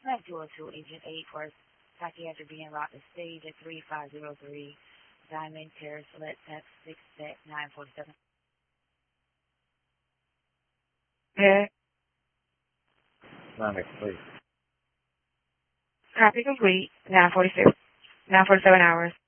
Flight 202, Agent 8 for psychiatric being route to stage at 3503 Diamond Terrace, select text 6 set 947. Yeah. Dynamic, please. Copy complete. 9:47 hours.